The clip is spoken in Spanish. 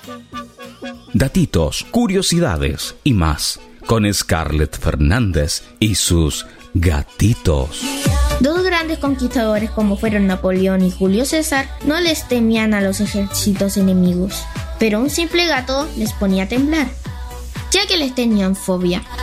Datitos, curiosidades y más con Scarlett Fernández y sus gatitos. Dos grandes conquistadores como fueron Napoleón y Julio César no les temían a los ejércitos enemigos, pero un simple gato les ponía a temblar, ya que les tenían fobia.